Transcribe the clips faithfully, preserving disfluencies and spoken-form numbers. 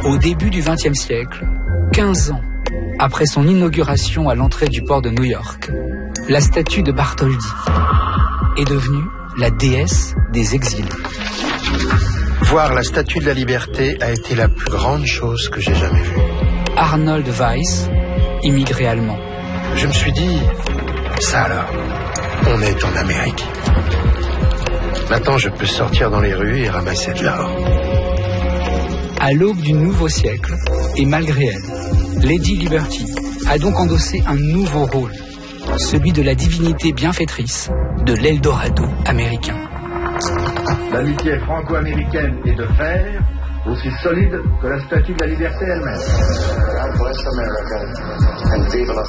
Au début du vingtième siècle, quinze ans après son inauguration à l'entrée du port de New York, la statue de Bartholdi est devenue la déesse des exilés. Voir la statue de la liberté a été la plus grande chose que j'ai jamais vue. Arnold Weiss, immigré allemand. Je me suis dit, ça alors, on est en Amérique. Maintenant, je peux sortir dans les rues et ramasser de l'or. À l'aube du nouveau siècle, et malgré elle, Lady Liberty a donc endossé un nouveau rôle, celui de la divinité bienfaitrice de l'Eldorado américain. L'amitié franco-américaine est de fer, aussi solide que la statue de la liberté elle-même. God bless America and vive la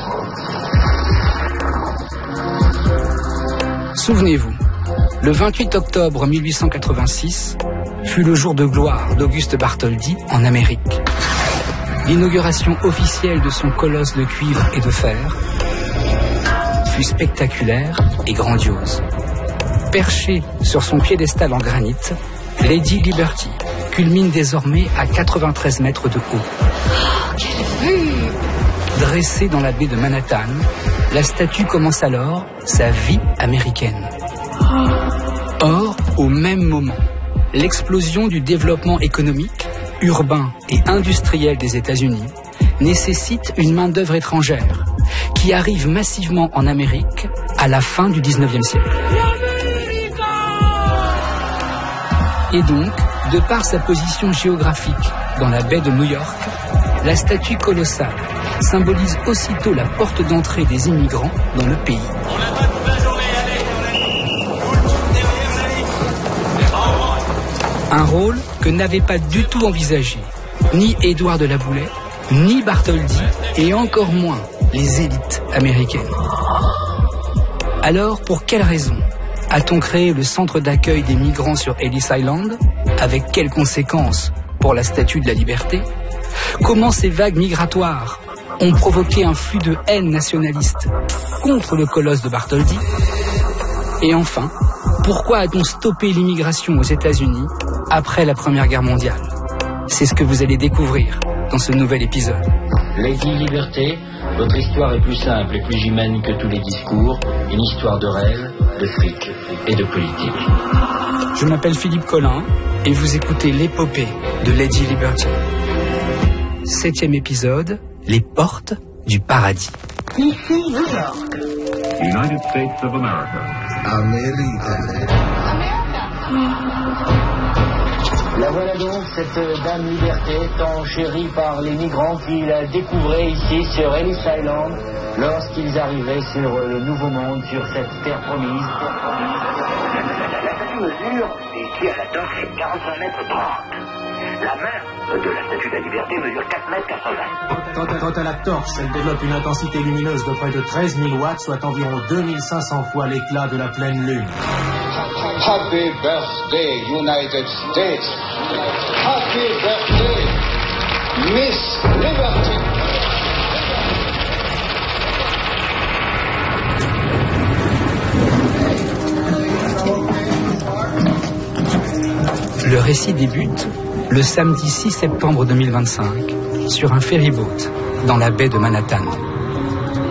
France. Souvenez-vous, le vingt-huit octobre mille huit cent quatre-vingt-six fut le jour de gloire d'Auguste Bartholdi en Amérique. L'inauguration officielle de son colosse de cuivre et de fer fut spectaculaire et grandiose. Perchée sur son piédestal en granit, Lady Liberty culmine désormais à quatre-vingt-treize mètres de haut. Oh, quelle vue! Dressée dans la baie de Manhattan, la statue commence alors sa vie américaine. Or, au même moment, l'explosion du développement économique, urbain et industriel des États-Unis nécessite une main-d'œuvre étrangère qui arrive massivement en Amérique à la fin du dix-neuvième siècle. Et donc, de par sa position géographique dans la baie de New York, la statue colossale symbolise aussitôt la porte d'entrée des immigrants dans le pays. Un rôle que n'avaient pas du tout envisagé ni Édouard de la Boulaye, ni Bartholdi, et encore moins les élites américaines. Alors, pour quelle raison a-t-on créé le centre d'accueil des migrants sur Ellis Island? Avec quelles conséquences pour la statue de la liberté? Comment ces vagues migratoires ont provoqué un flux de haine nationaliste contre le colosse de Bartholdi? Et enfin, pourquoi a-t-on stoppé l'immigration aux États-Unis après la Première Guerre mondiale? C'est ce que vous allez découvrir dans ce nouvel épisode. Lady Liberté, votre histoire est plus simple et plus humaine que tous les discours, une histoire de rêve, de fric et de politique. Je m'appelle Philippe Collin et vous écoutez l'épopée de Lady Liberty. Septième épisode, les portes du paradis. Ici, New York. United States of America. America. La voilà donc, cette dame Liberté, tant chérie par les migrants qui la découvraient ici sur Ellis Island, lorsqu'ils arrivaient sur le Nouveau Monde, sur cette terre promise. La statue mesure, ici à la torche, quarante-cinq mètres trente. La main de la statue de la liberté mesure quatre mètres quatre-vingts. Quant à, quant à la torche, elle développe une intensité lumineuse de près de treize mille watts, soit environ deux mille cinq cents fois l'éclat de la pleine lune. Happy birthday, United States. Happy birthday, Miss Liberty. Le récit débute le samedi six septembre deux mille vingt-cinq sur un ferryboat dans la baie de Manhattan.